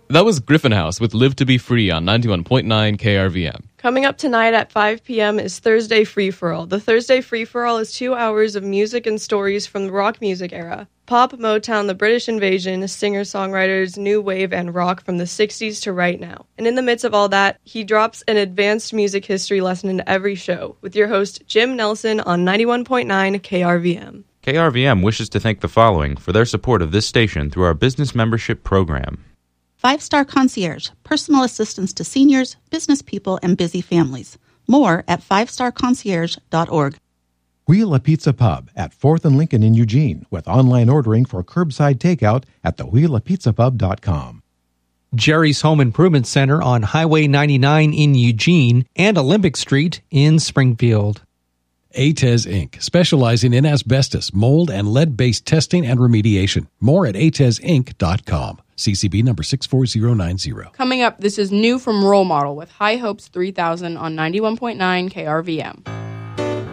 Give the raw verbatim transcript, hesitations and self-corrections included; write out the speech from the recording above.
That was Griffin House with Live to Be Free on ninety-one point nine K R V M. Coming up tonight at five p.m. is Thursday Free-For-All. The Thursday Free-For-All is two hours of music and stories from the rock music era. Pop, Motown, the British Invasion, singer-songwriters, new wave, and rock from the sixties to right now. And in the midst of all that, he drops an advanced music history lesson into every show with your host, Jim Nelson, on ninety-one point nine K R V M. K R V M wishes to thank the following for their support of this station through our business membership program. Five Star Concierge, personal assistance to seniors, business people, and busy families. More at five star concierge dot org. Wheel a Pizza Pub at fourth and Lincoln in Eugene with online ordering for curbside takeout at the wheel a pizza pub dot com. Jerry's Home Improvement Center on Highway ninety-nine in Eugene and Olympic Street in Springfield. A T E S Incorporated, specializing in asbestos, mold, and lead-based testing and remediation. More at A T E S Inc dot com. C C B number six four zero nine zero. Coming up, this is new from Role Model with High Hopes three thousand on ninety-one point nine K R V M.